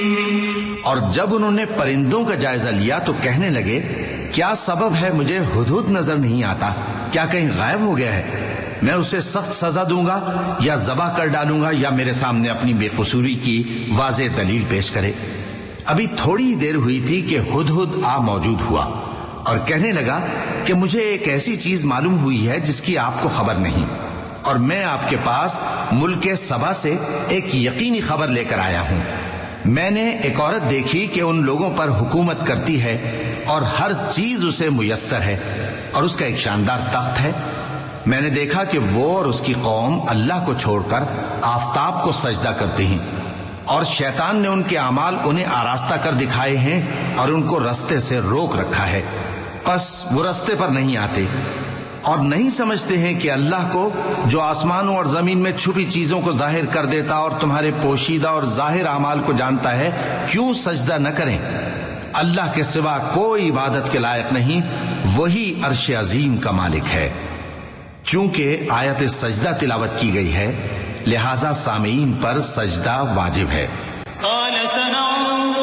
اور جب انہوں نے پرندوں کا جائزہ لیا تو کہنے لگے کیا سبب ہے مجھے ہدہد نظر نہیں آتا؟ کیا کہیں غائب ہو گیا ہے؟ میں اسے سخت سزا دوں گا یا ذبح کر ڈالوں گا یا میرے سامنے اپنی بے قصوری کی واضح دلیل پیش کرے۔ ابھی تھوڑی ہی دیر ہوئی تھی کہ ہدہد آ موجود ہوا اور کہنے لگا کہ مجھے ایک ایسی چیز معلوم ہوئی ہے جس کی آپ کو خبر نہیں، اور میں آپ کے پاس ملک سبا سے ایک یقینی خبر لے کر آیا ہوں۔ میں نے ایک عورت دیکھی کہ ان لوگوں پر حکومت کرتی ہے اور ہر چیز اسے میسر ہے، اور اس کا ایک شاندار تخت ہے۔ میں نے دیکھا کہ وہ اور اس کی قوم اللہ کو چھوڑ کر آفتاب کو سجدہ کرتے ہیں، اور شیطان نے ان کے اعمال انہیں آراستہ کر دکھائے ہیں اور ان کو رستے سے روک رکھا ہے، پس وہ رستے پر نہیں آتے اور نہیں سمجھتے ہیں کہ اللہ کو جو آسمانوں اور زمین میں چھپی چیزوں کو ظاہر کر دیتا اور تمہارے پوشیدہ اور ظاہر اعمال کو جانتا ہے، کیوں سجدہ نہ کریں؟ اللہ کے سوا کوئی عبادت کے لائق نہیں، وہی عرش عظیم کا مالک ہے۔ چونکہ آیت سجدہ تلاوت کی گئی ہے لہذا سامعین پر سجدہ واجب ہے۔ قال سننظر